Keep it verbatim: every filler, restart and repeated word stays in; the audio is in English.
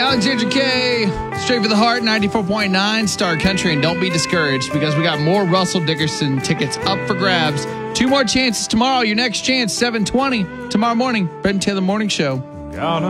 Alexandra K, straight for the heart, ninety-four point nine Star Country. And don't be discouraged because we got more Russell Dickerson tickets up for grabs. Two more chances tomorrow. Your next chance, seven twenty tomorrow morning. Brett and Taylor Morning Show. Gonna